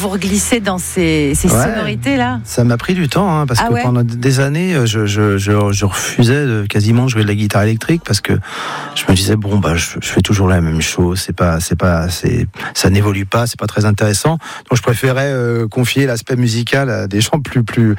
vous glisser dans ces sonorités-là. Ça m'a pris du temps, parce que pendant des années, je refusais quasiment de jouer de la guitare électrique parce que je me disais je fais toujours la même chose, ça n'évolue pas, c'est pas très intéressant. Donc je préférais confier l'aspect musical à des gens plus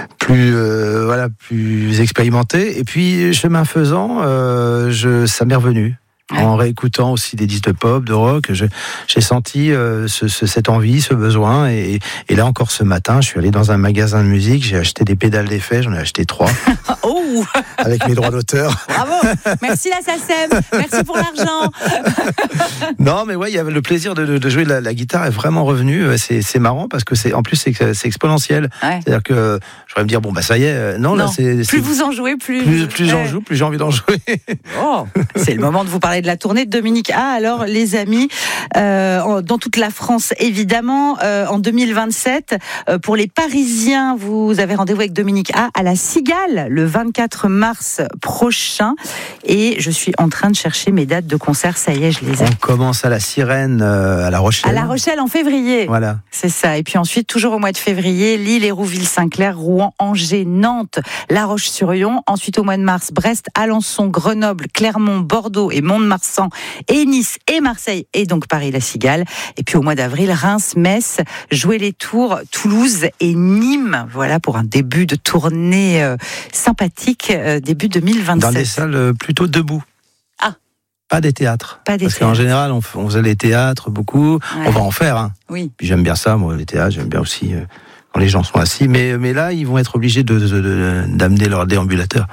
expérimentés. Et puis chemin faisant, ça m'est revenu. En réécoutant aussi des disques de pop, de rock, j'ai senti cette envie, ce besoin. Et là encore ce matin, je suis allé dans un magasin de musique, j'ai acheté des pédales d'effet, j'en ai acheté 3. Oh avec mes droits d'auteur. Bravo, merci la SACEM, merci pour l'argent. Non, mais il y avait le plaisir de jouer la guitare est vraiment revenu. C'est marrant parce que c'est exponentiel. Ouais. C'est-à-dire que j'aurais me dire ça y est. Non. Là plus vous en jouez, plus j'en joue, plus j'ai envie d'en jouer. Oh, c'est le moment de vous parler de la tournée de Dominique A. Alors les amis, dans toute la France évidemment, en 2027, pour les Parisiens, vous avez rendez-vous avec Dominique A à la Cigale le 24 mars prochain. Et je suis en train de chercher mes dates de concert. Ça y est, je les ai. On commence à la Sirène, à La Rochelle. À La Rochelle en février. Voilà. C'est ça. Et puis ensuite, toujours au mois de février, Lille, Hérouville, Saint-Clair, Rouen, Angers, Nantes, La Roche-sur-Yon. Ensuite, au mois de mars, Brest, Alençon, Grenoble, Clermont, Bordeaux et Mont-de-Marsan, et Nice et Marseille, et donc Paris, la Cigale. Et puis au mois d'avril, Reims, Metz, Jouer-les-Tours, Toulouse et Nîmes. Voilà pour un début de tournée sympathique, début 2027. Dans des salles plutôt debout. Pas des théâtres. Parce qu'en général, on faisait les théâtres beaucoup. Ouais. On va en faire. Oui. Puis j'aime bien ça, moi, les théâtres. J'aime bien aussi quand les gens sont assis. Mais là, ils vont être obligés d'amener leur déambulateur.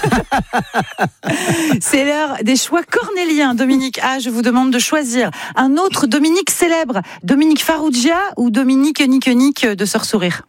C'est l'heure des choix cornéliens. Dominique A, je vous demande de choisir un autre Dominique célèbre. Dominique Farrugia ou Dominique Nick de Sœur Sourire?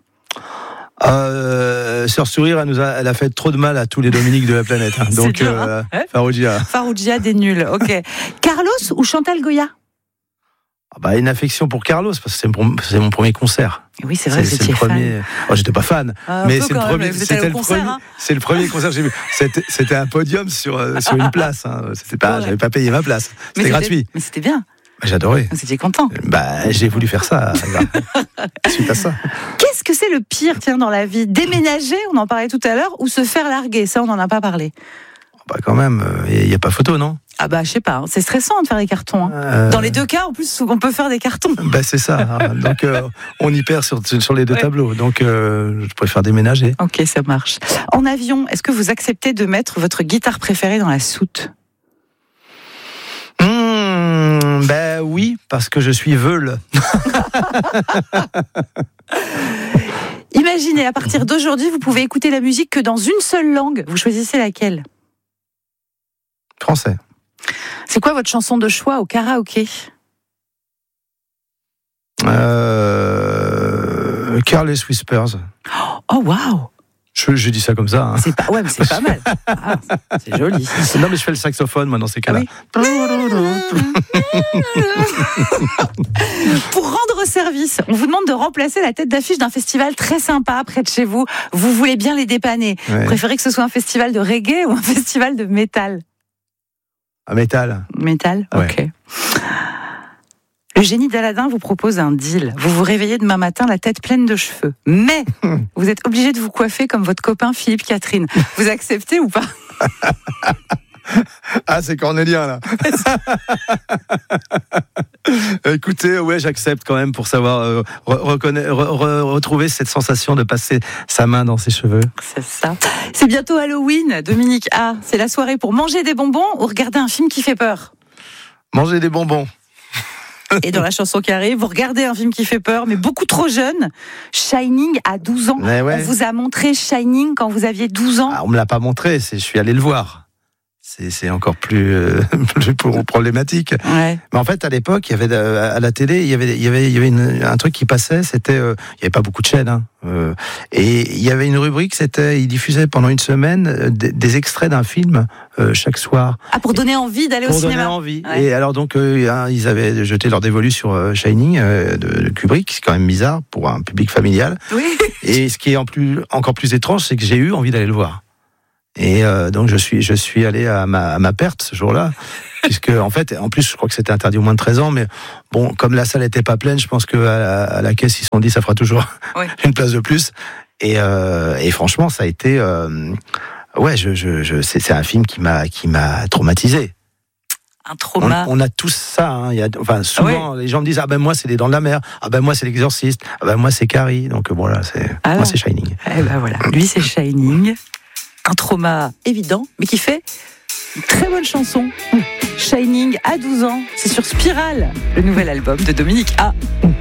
Sœur Sourire, elle a fait trop de mal à tous les Dominiques de la planète. Donc, dur, Farrugia. Farrugia, des nuls, ok. Carlos ou Chantal Goya? Une affection pour Carlos, parce que c'est mon premier concert. Oui, c'est vrai, c'est le premier. J'étais pas fan, mais c'est le premier. C'est le premier concert que j'ai vu. C'était un podium sur une place. C'était pas, j'avais pas payé ma place. C'était gratuit. Mais c'était bien. J'adorais. Vous étiez content. J'ai voulu faire ça. Suite à ça. Qu'est-ce que c'est le pire, dans la vie? Déménager, on en parlait tout à l'heure, ou se faire larguer? Ça, on n'en a pas parlé. Quand même, il n'y a pas photo, non? Je sais pas, c'est stressant de faire des cartons. Dans les deux cas, en plus, on peut faire des cartons. C'est ça. Donc, on y perd sur les deux tableaux. Donc, je préfère déménager. Ok, ça marche. En avion, est-ce que vous acceptez de mettre votre guitare préférée dans la soute? Oui, parce que je suis veule. Imaginez, à partir d'aujourd'hui, vous pouvez écouter la musique que dans une seule langue. Vous choisissez laquelle? Français. C'est quoi votre chanson de choix au karaoké? Careless Whispers. Oh, waouh! Je dis ça comme ça. C'est pas mal. C'est joli. Non, mais je fais le saxophone, moi, dans ces cas-là. Ah oui. Pour rendre service, on vous demande de remplacer la tête d'affiche d'un festival très sympa près de chez vous. Vous voulez bien les dépanner. Ouais. Vous préférez que ce soit un festival de reggae ou un festival de métal? Métal. Métal, ouais. Ok. Le génie d'Aladin vous propose un deal. Vous vous réveillez demain matin la tête pleine de cheveux. Mais vous êtes obligé de vous coiffer comme votre copain Philippe Catherine. Vous acceptez ou pas? C'est cornélien, là. Écoutez, j'accepte quand même pour savoir retrouver cette sensation de passer sa main dans ses cheveux. C'est ça. C'est bientôt Halloween, Dominique A. C'est la soirée pour manger des bonbons ou regarder un film qui fait peur? Manger des bonbons. Et dans la chanson qui arrive, vous regardez un film qui fait peur, mais beaucoup trop jeune. Shining à 12 ans. On vous a montré Shining quand vous aviez 12 ans. On me l'a pas montré, je suis allé le voir. C'est encore plus problématique. Ouais. Mais en fait, à l'époque, il y avait à la télé, il y avait un truc qui passait. C'était, il y avait pas beaucoup de chaînes, et il y avait une rubrique. Ils diffusaient pendant une semaine des extraits d'un film chaque soir. Pour donner envie d'aller au cinéma. Pour donner envie. Ouais. Et alors donc, ils avaient jeté leur dévolu sur Shining de Kubrick. C'est quand même bizarre pour un public familial. Oui. Et ce qui est encore plus étrange, c'est que j'ai eu envie d'aller le voir. Et donc je suis allé à ma perte ce jour-là. Puisque en fait, en plus, je crois que c'était interdit au moins de 13 ans, mais bon, comme la salle était pas pleine, je pense que à la caisse ils se sont dit ça fera toujours une place de plus. Et franchement, ça a été, c'est un film qui m'a traumatisé. Un trauma. On a tous ça. Hein. Souvent, les gens me disent moi c'est Les Dents de la Mer. Moi c'est L'Exorciste. Moi c'est Carrie. Donc voilà, moi c'est Shining. Et voilà, lui c'est Shining. Un trauma évident, mais qui fait une très bonne chanson. Shining à 12 ans, c'est sur Spirale, le nouvel album de Dominique A.